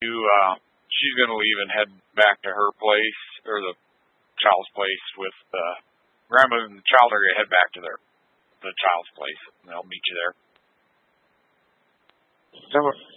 she's going to leave and head back to her place, or the child's place with grandmother and the child are going to head back to the child's place. And they'll meet you there. So